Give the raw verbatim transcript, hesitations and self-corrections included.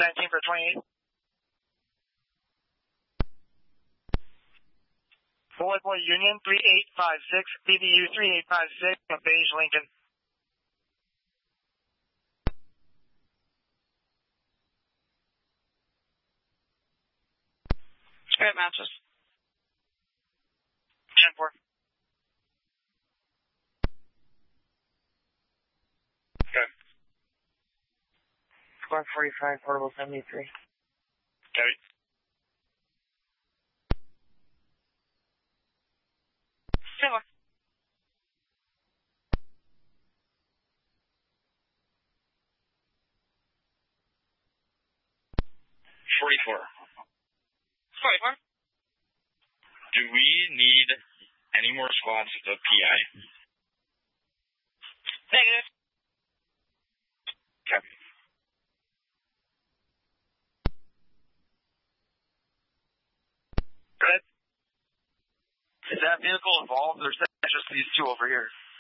nineteen for twenty-eight. Boy Boy Union three eight five six, B B U three eight five six, beige Lincoln. It matches. ten four. Okay. Squad forty-five, portable seventy-three. Copy. ten four. forty-four. forty-four. Do we need any more squads with the P I? Negative. Copy. Good. Is that vehicle involved, or is that just these two over here?